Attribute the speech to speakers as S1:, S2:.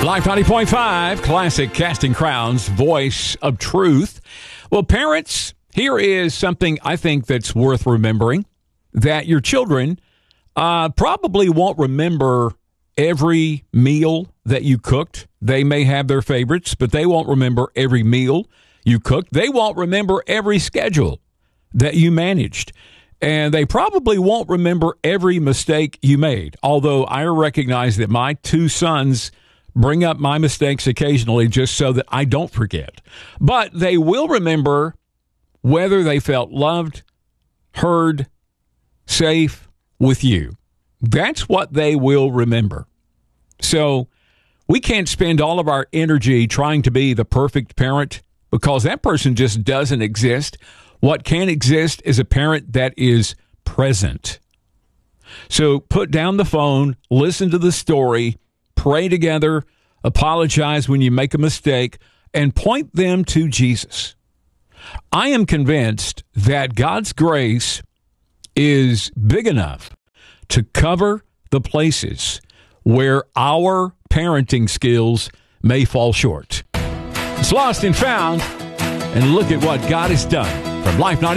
S1: Life 90.5, classic Casting Crowns, voice of truth. Well, parents, here is something I think that's worth remembering, that your children probably won't remember every meal that you cooked. They may have their favorites, but they won't remember every meal you cooked. They won't remember every schedule that you managed. And they probably won't remember every mistake you made, although I recognize that my two sons bring up my mistakes occasionally just so that I don't forget. But they will remember whether they felt loved, heard, safe with you. That's what they will remember. So we can't spend all of our energy trying to be the perfect parent because that person just doesn't exist. What can exist is a parent that is present. So put down the phone, listen to the story, pray together, apologize when you make a mistake, and point them to Jesus. I am convinced that God's grace is big enough to cover the places where our parenting skills may fall short. It's lost and found, and look at what God has done. From Life 90.